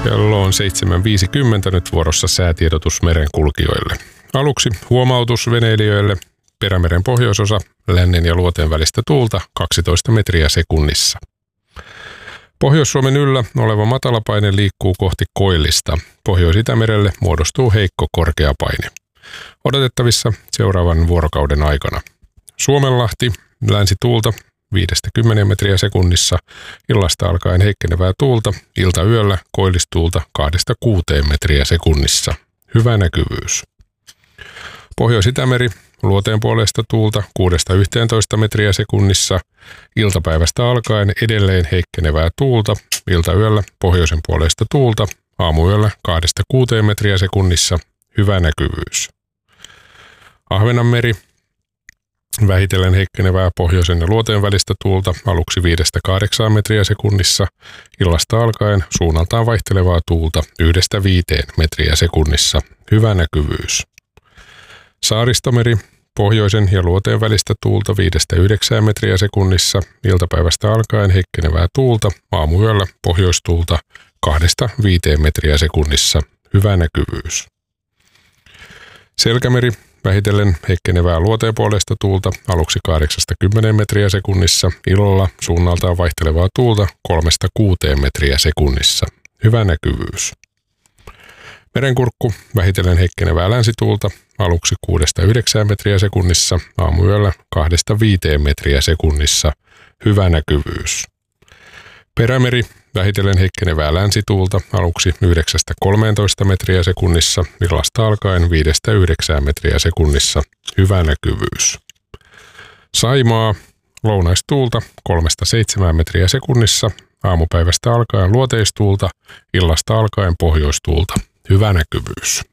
Kello on 7.50, nyt vuorossa säätiedotus merenkulkijoille. Aluksi huomautus veneilijöille. Perämeren pohjoisosa, lännen ja luoteen välistä tuulta 12 metriä sekunnissa. Pohjois-Suomen yllä oleva matalapaine liikkuu kohti koillista. Pohjois-Itämerelle muodostuu heikko korkeapaine. Odotettavissa seuraavan vuorokauden aikana. Suomenlahti, länsituulta 5-10 metriä sekunnissa, illasta alkaen heikkenevää tuulta, iltayöllä koillistuulta 2-6 metriä sekunnissa. Hyvä näkyvyys. Pohjois-Itämeri, luoteen puolesta tuulta 6-11 metriä sekunnissa, iltapäivästä alkaen edelleen heikkenevää tuulta, iltayöllä pohjoisen puolesta tuulta, aamuyöllä 2-6 metriä sekunnissa. Hyvä näkyvyys. Ahvenanmeri, vähitellen heikkenevää pohjoisen ja luoteen välistä tuulta, aluksi 5-8 metriä sekunnissa, illasta alkaen suunnaltaan vaihtelevaa tuulta 1-5 metriä sekunnissa. Hyvä näkyvyys. Saaristomeri, pohjoisen ja luoteen välistä tuulta 5-9 metriä sekunnissa, iltapäivästä alkaen heikkenevää tuulta, aamuyöllä pohjoistuulta 2-5 metriä sekunnissa. Hyvä näkyvyys. Selkämeri, vähitellen heikkenevää luoteen puolesta tuulta, aluksi 8-10 metriä sekunnissa, illalla suunnaltaan vaihtelevaa tuulta 3-6 metriä sekunnissa. Hyvä näkyvyys. Merenkurkku, vähitellen heikkenevää länsituulta, aluksi 6-9 metriä sekunnissa, aamuyöllä 2-5 metriä sekunnissa. Hyvä näkyvyys. Perämeri, vähitellen heikkenevää länsituulta, aluksi 9-13 metriä sekunnissa, illasta alkaen 5-9 metriä sekunnissa. Hyvä näkyvyys. Saimaa, lounaistuulta 3-7 metriä sekunnissa, aamupäivästä alkaen luoteistuulta, illasta alkaen pohjoistuulta. Hyvä näkyvyys.